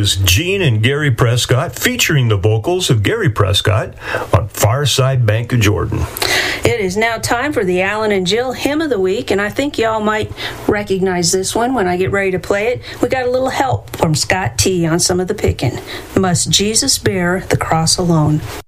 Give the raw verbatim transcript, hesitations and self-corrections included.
was Gene and Gary Prescott, featuring the vocals of Gary Prescott on Fireside Bank of Jordan. It is now time for the Alan and Jill Hymn of the Week, and I think y'all might recognize this one when I get ready to play it. We got a little help from Scott T on some of the picking. Must Jesus bear the cross alone?